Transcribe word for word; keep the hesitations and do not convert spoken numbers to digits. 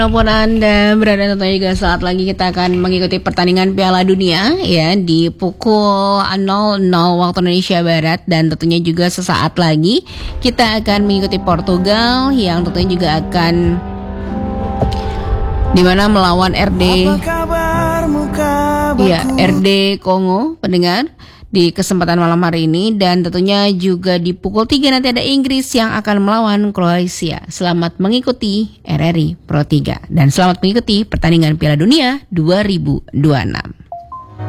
Walaupun Anda berada tentunya juga saat lagi kita akan mengikuti pertandingan Piala Dunia ya di pukul nol nol waktu Indonesia Barat, dan tentunya juga sesaat lagi kita akan mengikuti Portugal yang tentunya juga akan dimana melawan R D ya R D Kongo pendengar di kesempatan malam hari ini. Dan tentunya juga di pukul tiga nanti ada Inggris yang akan melawan Kroasia. Selamat mengikuti R R I Pro tiga dan selamat mengikuti pertandingan Piala Dunia dua ribu dua puluh enam.